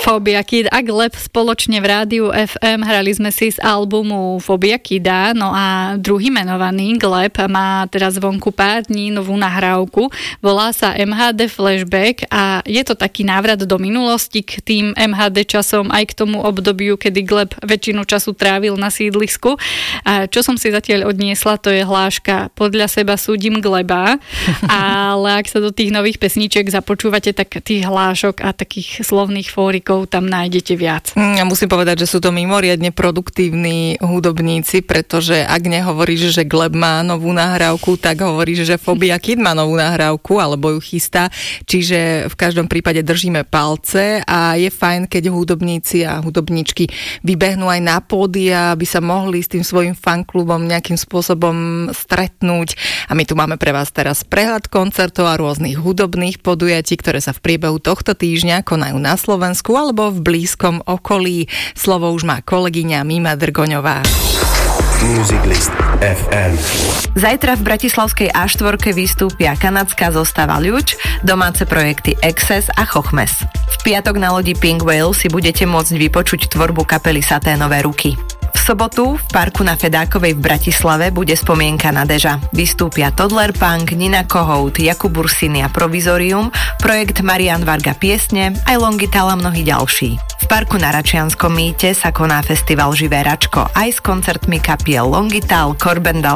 Phobia Kid a Gleb spoločne v rádiu FM. Hrali sme si z albumu Phobia Kida, no a druhý menovaný Gleb má teraz vonku pár dní novú nahrávku. Volá sa MHD Flashback a je to taký návrat do minulosti k tým MHD časom, aj k tomu obdobiu, kedy Gleb väčšinu času trávil na sídlisku. A čo som si zatiaľ odniesla, to je hláška Podľa seba súdim Gleba, ale ak sa do tých nových pesníček započúvate, tak tých hlášok a takých slovných fórikov tam nájdete viac. Ja musím povedať, že sú to mimoriadne produktívni hudobníci, pretože ak nehovoríš, že Gleb má novú nahrávku, tak hovoríš, že Phobia Kid má novú nahrávku, alebo ju chystá. Čiže v každom prípade držíme palce a je fajn, keď hudobníci a hudobníčky vybehnú aj na pódia, aby sa mohli s tým svojím fanklubom nejakým spôsobom stretnúť. A my tu máme pre vás teraz prehľad koncertov a rôznych hudobných podujatí, ktoré sa v priebehu tohto týždňa konajú na Slovensku alebo v blízkom okolí. Slovo už má kolegyňa Mima Drgoňová. Musiclist FM. Zajtra v bratislavskej A4 vystúpia kanadská zostava Ľuč, domáce projekty Excess a Chochmes. V piatok na lodi Pink Whale si budete môcť vypočuť tvorbu kapely Saténové ruky. V sobotu v parku na Fedákovej v Bratislave bude spomienka na Deža. Vystúpia Toddler Punk, Nina Kohout, Jakub Ursiny a Provizorium, projekt Marian Varga piesne, aj Longital a mnohí ďalší. V parku na Račianskom mýte sa koná festival Živé Račko aj s koncertmi kapiel Longital, Corbendal